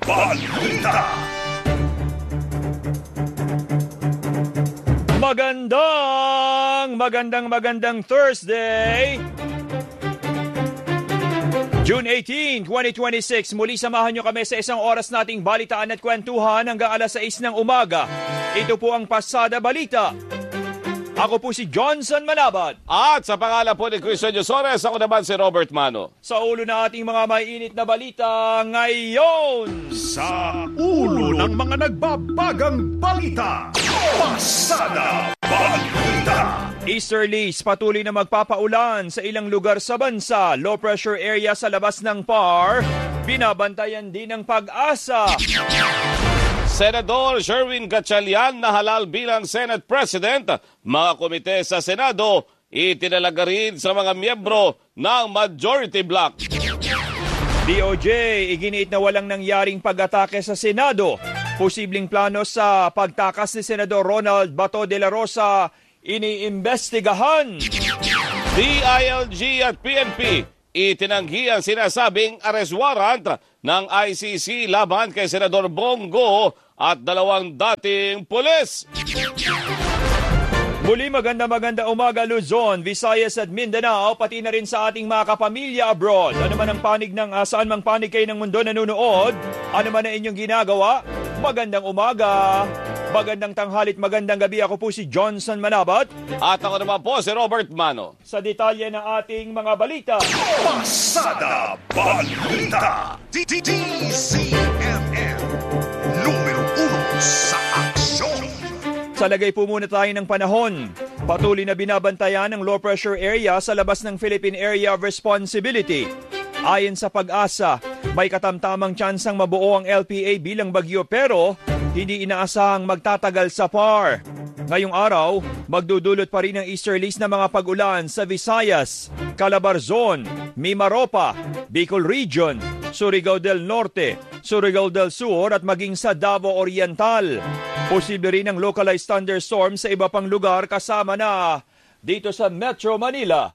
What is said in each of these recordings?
Balita. Magandang Thursday, June 18, 2026. Muli samahan nyo kami sa isang oras nating balitaan at kwentuhan hanggang alas 6 ng umaga. Ito po ang Pasada Balita. Ako po si Johnson Manabad. At sa pangalan po ni Christian Yosores, ako naman si Robert Mano. Sa ulo na ating mga maiinit na balita ngayon. Sa ulo ng mga nagbabagang balita. Pasada Balita. Easterlies patuloy na magpapaulan sa ilang lugar sa bansa. Low pressure area sa labas ng PAR. Binabantayan din ng Pag-asa. Senador Sherwin Gatchalian na halal bilang Senate President. Mga komite sa Senado itinalaga rin sa mga miyembro ng Majority Bloc. DOJ iginiit na walang nangyaring pag-atake sa Senado. Posibleng plano sa pagtakas ni Senador Ronald Bato de la Rosa iniimbestigahan. DILG at PNP itinanggi ang sinasabing arrest warrant ng ICC laban kay Senador Bongo at dalawang dating pulis. Muli maganda umaga Luzon, Visayas at Mindanao, pati na rin sa ating mga kapamilya abroad. Ano man ang panig ng saan mang panig kayo ng mundo nanonood, ano man ang inyong ginagawa, magandang umaga, magandang tanghalit, magandang gabi. Ako po si Johnson Manabat. At ako naman po si Robert Mano. Sa detalye ng ating mga balita. Pasada Balita. DZMM. Numero 1 sa aksyon. Sa lagay po muna tayo ng panahon. Patuloy na binabantayan ng low pressure area sa labas ng Philippine Area of Responsibility. Ayon sa Pag-asa, may katamtamang tsansang mabuo ang LPA bilang bagyo pero hindi inaasahang magtatagal sa PAR. Ngayong araw, magdudulot pa rin ang easterlies na mga pag-ulan sa Visayas, Calabarzon, Mimaropa, Bicol Region, Surigao del Norte, Surigao del Sur at maging sa Davao Oriental. Posible rin ang localized thunderstorm sa iba pang lugar kasama na dito sa Metro Manila.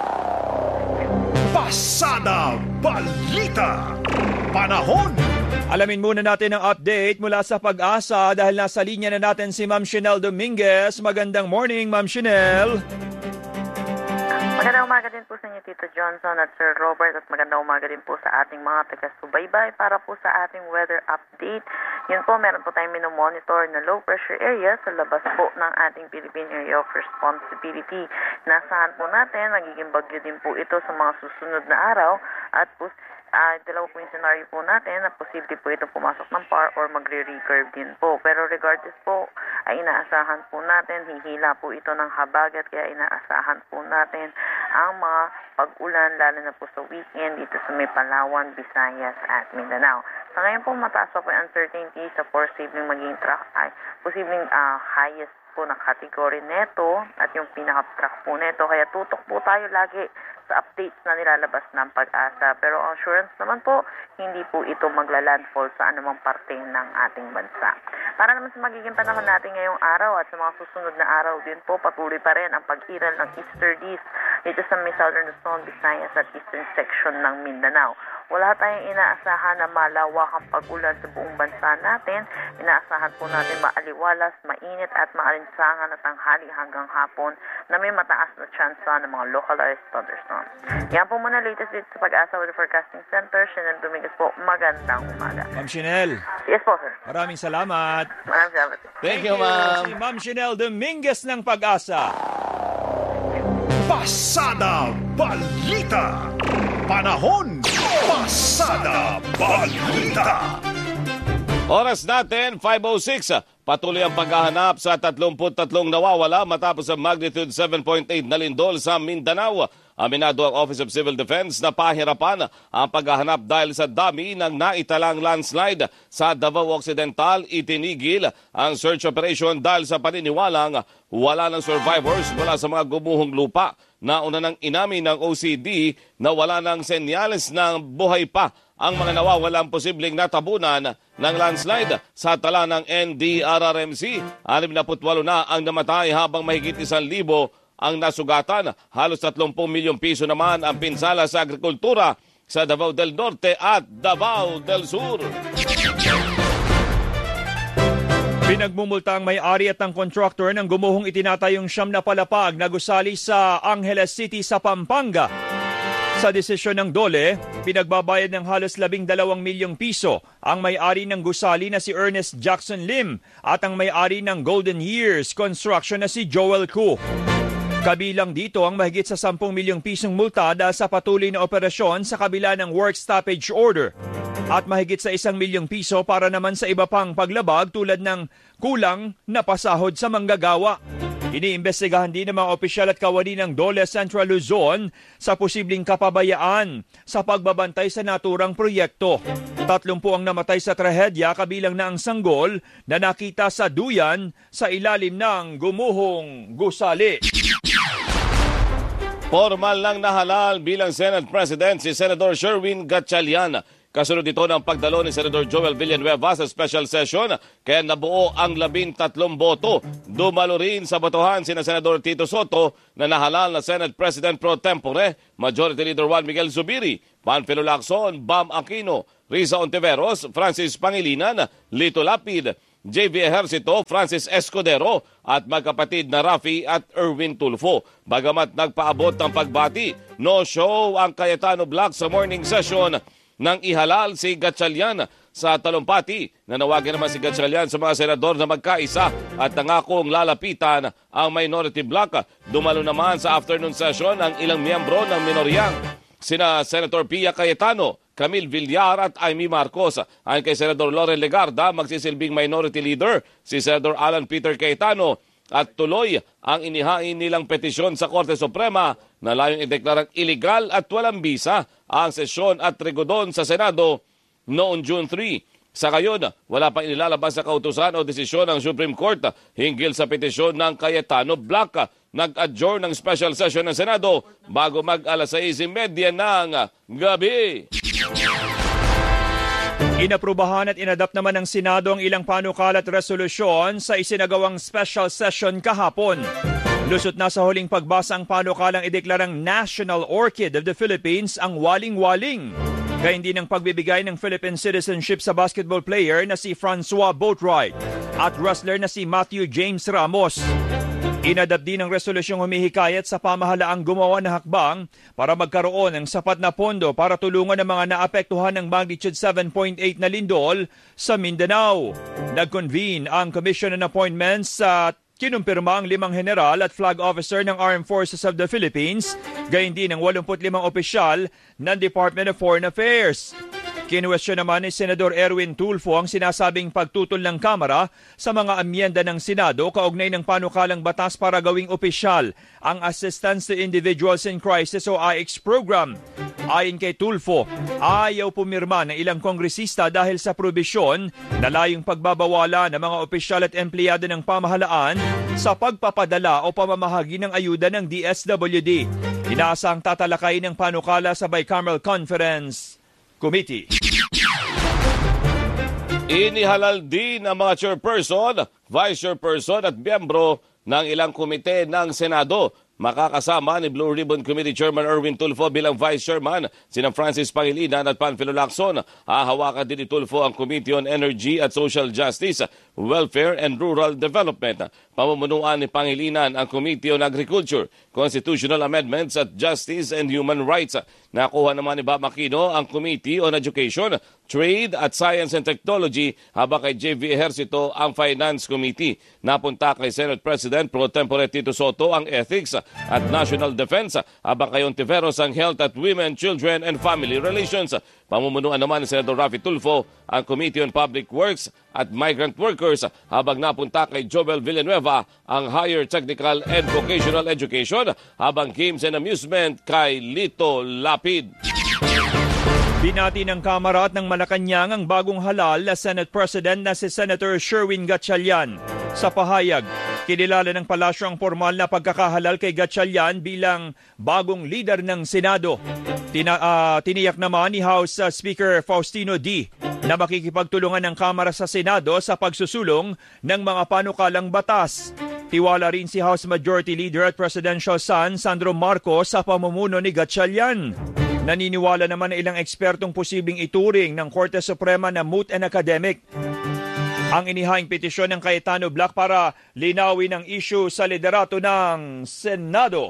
Pasada Balita. Panahon. Alamin muna natin ang update mula sa Pag-asa dahil nasa linya na natin si Ma'am Shenelle Dominguez. Magandang morning, Ma'am Shenelle. Magandang umaga din po sa inyo, Tito Johnson at Sir Robert, at magandang umaga din po sa ating mga taga-subaybay para po sa ating weather update. Yun po, meron po tayong minomonitor na low pressure area sa labas po ng ating Philippine Area of Responsibility. Nasahan po natin, magiging bagyo din po ito sa mga susunod na araw at po dalawa po yung scenario po natin na posible po itong pumasok ng PAR or magre-recurve din po. Pero regardless po, ay inaasahan po natin, hihila po ito ng habagat, kaya inaasahan po natin ang mga pag-ulan lalo na po sa weekend dito sa may Palawan, Visayas at Mindanao. Sa ngayon po, mataas pa po yung uncertainty sa posibleng maging posibleng highest po na category neto at yung pinaka-track po neto. Kaya tutok po tayo lagi sa updates na nilalabas ng Pag-asa. Pero ang assurance naman po, hindi po ito magla-landfall sa anumang parte ng ating bansa. Para naman sa magiging panahon natin ngayong araw at sa mga susunod na araw din po, patuloy pa rin ang pag-iral ng easterlies dito sa may southern Luzon, Visayas at eastern section ng Mindanao. Wala tayong inaasahan na malawakang pag-ulan sa buong bansa natin. Inaasahan po natin maaliwalas, mainit at maalinsangan na tanghali hanggang hapon na may mataas na tsansa ng mga localized thunderstorms. Yan po muna latest dito sa Pag-asa Weather Forecasting Center. Shenelle Dominguez po, magandang umaga. Ma'am Shenelle. Yes po, sir. Maraming salamat. Maraming salamat. Thank you, ma'am. Si Ma'am Shenelle Dominguez ng Pag-asa. Pasada Balita. Panahon. Pasada Balita. Oras natin, 5:06. Patuloy ang paghahanap sa 33 nawawala matapos ang magnitude 7.8 na lindol sa Mindanao. Aminado ang Office of Civil Defense na pahirapan ang paghahanap dahil sa dami ng naitalang landslide sa Davao Occidental. Itinigil ang search operation dahil sa paniniwalang wala ng survivors mula sa mga gumuhong lupa. Nauna nang inamin ng OCD na wala ng senyales ng buhay pa ang mga nawawalang posibleng natabunan ng landslide. Sa tala ng NDRRMC, 68 na ang namatay habang mahigit 1,000 ang nasugatan. Halos 30 milyong piso naman ang pinsala sa agrikultura sa Davao del Norte at Davao del Sur. Pinagmumulta ang may-ari at ang contractor ng gumuhong itinatayong 9 na palapag na gusali sa Angeles City sa Pampanga. Sa desisyon ng DOLE, pinagbabayad ng halos 12 milyong piso ang may-ari ng gusali na si Ernest Jackson Lim at ang may-ari ng Golden Years Construction na si Joel Koo. Kabilang dito ang mahigit sa 10 milyong pisong multa dahil sa patuloy na operasyon sa kabila ng work stoppage order at mahigit sa 1 milyong piso para naman sa iba pang paglabag tulad ng kulang na pasahod sa manggagawa. Iniimbestigahan din ng mga opisyal at kawani ng DOLE Central Luzon sa posibleng kapabayaan sa pagbabantay sa naturang proyekto. 30 ang namatay sa trahedya kabilang na ang sanggol na nakita sa duyan sa ilalim ng gumuhong gusali. Formal lang nahalal bilang Senate President si Senator Sherwin Gatchalian. Kasunod ito ng pagdalo ni Senator Joel Villanueva sa special session kaya nabuo ang 13 boto. Dumalo rin sa botohan sina Senador Tito Soto na nahalal na Senate President Pro Tempore, Majority Leader Juan Miguel Zubiri, Panfilo Lacson, Bam Aquino, Riza Ontiveros, Francis Pangilinan, Lito Lapid, JV Ejercito, Francis Escudero at magkapatid na Rafi at Erwin Tulfo. Bagamat nagpaabot ng pagbati, no show ang Cayetano Black sa morning session nang ihalal si Gatchalian sa talumpati. Nanawagan naman si Gatchalian sa mga senador na magkaisa at nangakong lalapitan ang minority bloc. Dumalo naman sa afternoon session ang ilang miyembro ng minoryang sina Senator Pia Cayetano, Camille Villar at Amy Marcos. Ayon kay Senador Loren Legarda, magsisilbing minority leader si Senator Alan Peter Cayetano at tuloy ang inihain nilang petisyon sa Korte Suprema na layong ideklarang illegal at walang bisa ang sesyon at trigodon sa Senado noong June 3. Sa ngayon, wala pang inilalabas na kautusan o desisyon ng Supreme Court hinggil sa petisyon ng Cayetano Black. Nag-adjourn ng special session ng Senado bago mag-alas 6:30 ng gabi. Inaprubahan at inadapt naman ng Senado ang ilang panukal at resolusyon sa isinagawang special session kahapon. Lusot na sa huling pagbasa ang panukalang ideklarang National Orchid of the Philippines ang waling-waling. Gayun din ang pagbibigay ng Philippine citizenship sa basketball player na si Francois Boatwright at wrestler na si Matthew James Ramos. Inadapt din ang resolusyong humihikayat sa pamahalaang gumawa ng hakbang para magkaroon ng sapat na pondo para tulungan ang mga naapektuhan ng magnitude 7.8 na lindol sa Mindanao. Nag-convene ang Commission on Appointments at kinumpirma ang 5 general at flag officer ng Armed Forces of the Philippines, gayon din ang 85 opisyal ng Department of Foreign Affairs. Kinuwestiyon naman ni Senador Erwin Tulfo ang sinasabing pagtutol ng Kamara sa mga amyenda ng Senado kaugnay ng panukalang batas para gawing opisyal ang Assistance to Individuals in Crisis o AICS program. Ayon kay Tulfo, ayaw pumirma ng ilang kongresista dahil sa probisyon na layong pagbabawala ng mga opisyal at empleyado ng pamahalaan sa pagpapadala o pamamahagi ng ayuda ng DSWD. Inaasang tatalakay ng panukala sa Bicameral Conference Committee. Inihalal din ang mga chairperson, vice chairperson at miyembro ng ilang komite ng Senado. Makakasama ni Blue Ribbon Committee Chairman Erwin Tulfo bilang Vice Chairman, sina Francis Pangilinan at Panfilo Lacson. Hahawakan din ni Tulfo ang Committee on Energy at Social Justice, Welfare and Rural Development. Pamumunuan ni Pangilinan ang Committee on Agriculture, Constitutional Amendments at Justice and Human Rights. Nakuha naman ni Bam Aquino ang Committee on Education, Trade at Science and Technology, habang kay JV Ejercito ang Finance Committee. Napunta kay Senate President Pro Tempore Tito Soto ang Ethics at National Defense, habang kay Ontiveros ang Health at Women, Children and Family Relations. Pamumunuan naman ni Senator Rafi Tulfo ang Committee on Public Works at Migrant Workers, habang napunta kay Joel Villanueva ang Higher Technical and Vocational Education, habang Games and Amusement kay Lito Lapid. Binati ng Kamara at ng Malacanang ang bagong halal na Senate President na si Senator Sherwin Gatchalian. Sa pahayag, kinilala ng palasyo ang formal na pagkakahalal kay Gatchalian bilang bagong leader ng Senado. Tiniyak naman ni House Speaker Faustino D. na makikipagtulungan ng Kamara sa Senado sa pagsusulong ng mga panukalang batas. Tiwala rin si House Majority Leader at Presidential Son Sandro Marcos sa pamumuno ni Gatchalian. Naniniwala naman na ilang ekspertong posibleng ituring ng Korte Suprema na moot and academic ang inihaing petisyon ng Cayetano Black para linawin ang issue sa liderato ng Senado.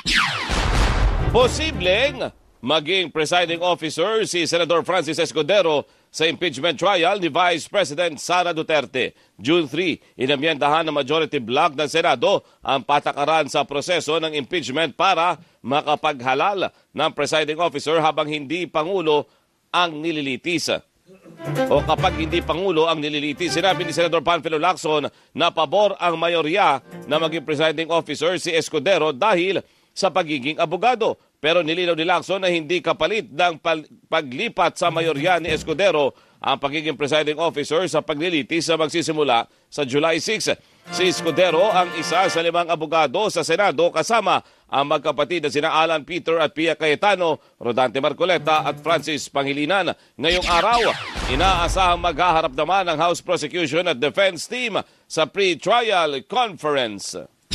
Posibleng maging presiding officer si Senador Francis Escudero sa impeachment trial ni Vice President Sara Duterte. June 3, inamyendahan ng majority block ng Senado ang patakaran sa proseso ng impeachment para makapaghalal ng presiding officer habang hindi Pangulo ang nililitis. O kapag hindi Pangulo ang nililitis. Sinabi ni Senador Panfilo Lacson na pabor ang mayorya na maging presiding officer si Escudero dahil sa pagiging abogado. Pero nilinaw ni Lacson na hindi kapalit ng paglipat sa mayorya ni Escudero ang pagiging presiding officer sa paglilitis na magsisimula sa July 6. Si Escudero ang isa sa 5 abogado sa Senado kasama ang magkapatid na sina Alan Peter at Pia Cayetano, Rodante Marcoleta at Francis Pangilinan. Ngayong araw, inaasahang maghaharap naman ang House Prosecution at Defense Team sa pre-trial conference.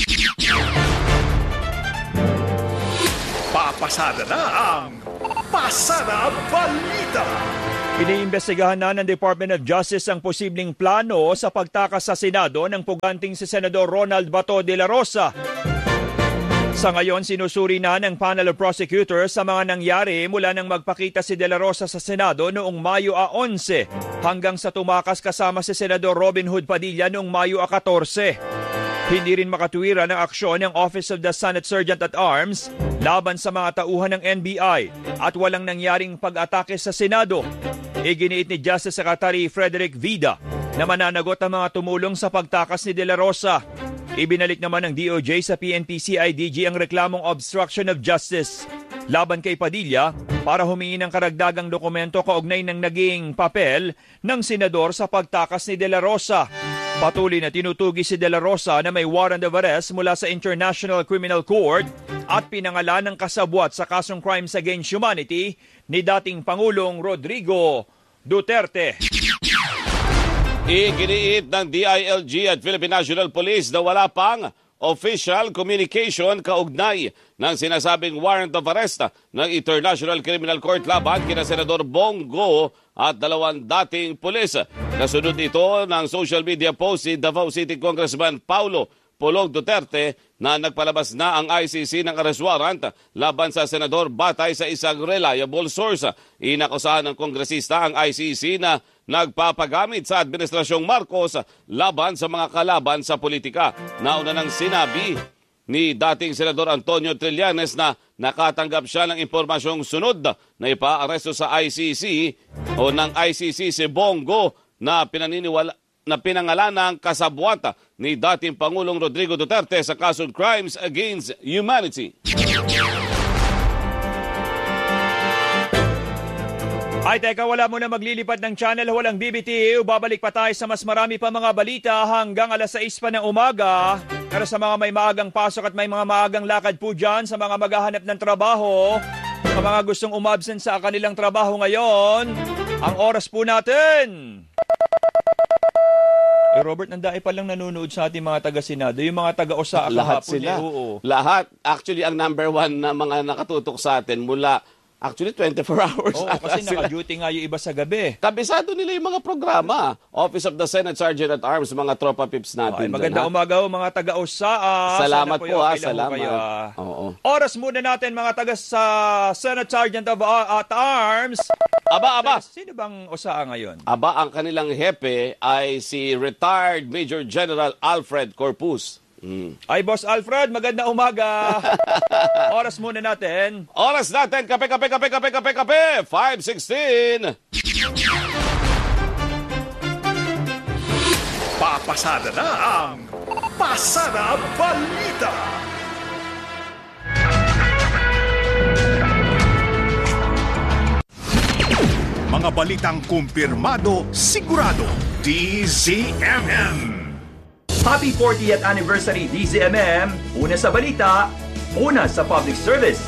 Papasada na ang Pasada Balita. Iniimbestigahan na ng Department of Justice ang posibleng plano sa pagtakas sa Senado ng puganting si Senador Ronald Bato de la Rosa. Sa ngayon, sinusuri na ng panel of prosecutors sa mga nangyari mula nang magpakita si de la Rosa sa Senado noong Mayo 11 hanggang sa tumakas kasama si Senador Robin Hood Padilla noong Mayo 14. Hindi rin makatuwiran ang aksyon ng Office of the Senate Sergeant-at-Arms laban sa mga tauhan ng NBI at walang nangyaring pag-atake sa Senado. Iginiit ni Justice Secretary Frederick Vida na mananagot ang mga tumulong sa pagtakas ni de la Rosa. Ibinalik naman ng DOJ sa PNP-CIDG ang reklamong obstruction of justice laban kay Padilla para humingi ng karagdagang dokumento kaugnay ng naging papel ng senador sa pagtakas ni de la Rosa. Patuloy na tinutugi si de la Rosa na may warrant of arrest mula sa International Criminal Court at pinangalan ng kasabwat sa kasong crimes against humanity ni dating Pangulong Rodrigo Duterte. Iginiit ng DILG at Philippine National Police na wala pang official communication kaugnay ng sinasabing warrant of arrest ng International Criminal Court laban kina Senador Bongo at 2 dating pulis. Kasunod ito ng social media post si Davao City Congressman Paulo Polog Duterte na nagpalabas na ang ICC ng arrest warrant laban sa senador batay sa isang reliable source. Inakusahan ng kongresista ang ICC na nagpapagamit sa Administrasyong Marcos laban sa mga kalaban sa politika. Nauna nang sinabi ni dating Senador Antonio Trillanes na nakatanggap siya ng impormasyong sunod na ipaaresto sa ICC o ng ICC si Bongo na pinangalan ng kasabwata ni dating Pangulong Rodrigo Duterte sa kasong Crimes Against Humanity. Ay teka, wala mo na maglilipad ng channel, walang BBTV. Babalik pa tayo sa mas marami pa mga balita hanggang alas 6 pa ng umaga. Pero sa mga may maagang pasok at may mga maagang lakad po dyan, sa mga maghahanap ng trabaho, sa mga gustong umabsent sa kanilang trabaho ngayon, ang oras po natin. Robert, nandaay pa lang nanonood sa ating mga taga-Senado, yung mga taga-Osa lahat kahapon. sila. Oo. Lahat. Actually, ang number 1 na mga nakatutok sa atin mula actually 24 hours. Oo, kasi naka-duty nga yung iba sa gabi. Kabisado nila yung mga programa. Office of the Senate Sergeant-at-Arms, mga tropa pips natin. Okay, magandang umaga mga taga-Osa. Salamat po okay salamat. Kayo, Oo. Oras muna natin mga taga sa Senate Sergeant-at-Arms. Aba. Sino bang Osa ngayon? Aba, ang kanilang hepe ay si retired Major General Alfred Corpus. Ay, Boss Alfred, magandang umaga. Oras muna natin. Oras natin, kape, 5:16. Papasada na ang Pasada Balita. Mga balitang kumpirmado, sigurado, DZMM. Happy 40th Anniversary DZMM. Una sa balita, una sa public service.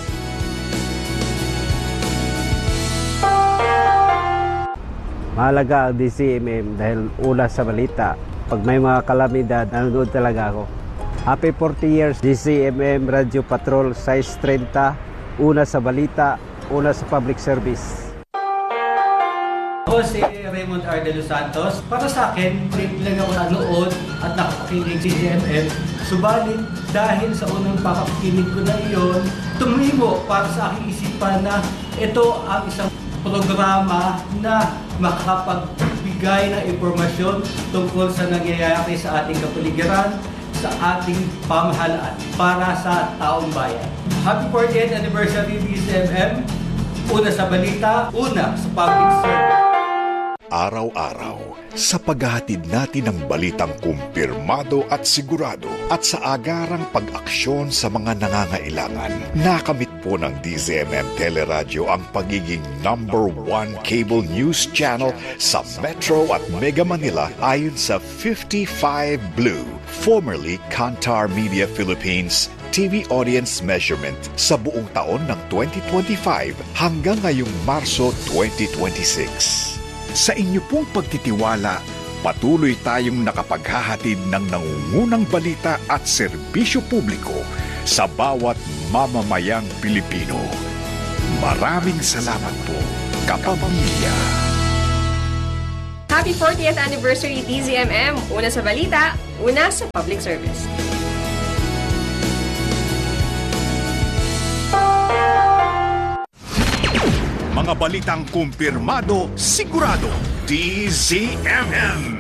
Mahalaga ang DZMM dahil una sa balita. Pag may mga kalamidad, nanonood talaga ako. Happy 40 years DZMM Radio Patrol 630. Una sa balita, una sa public service. Ako si Raymond R. De Los Santos. Para sa akin, late lang ako nanood at nakapakinig si DZMM. Subalit, dahil sa unang pakapakinig ko na iyon, tumimo para sa aking isipan na ito ang isang programa na makapagbigay ng impormasyon tungkol sa nangyayari sa ating kapaligiran, sa ating pamahalaan para sa taong bayan. Happy 40th anniversary DZMM. Una sa balita, una sa public service. Araw-araw, sa paghahatid natin ng balitang kumpirmado at sigurado at sa agarang pag-aksyon sa mga nangangailangan, nakamit po ng DZMM Teleradyo ang pagiging #1 cable news channel sa Metro at Mega Manila ayon sa 55 Blue, formerly Kantar Media Philippines, TV audience measurement sa buong taon ng 2025 hanggang ngayong Marso 2026. Sa inyo pong pagtitiwala, patuloy tayong nakapaghahatid ng nangungunang balita at serbisyo publiko sa bawat mamamayang Pilipino. Maraming salamat po, kapamilya. Happy 40th anniversary DZMM. Una sa balita, una sa public service. Mga balitang kumpirmado, sigurado, DZMM.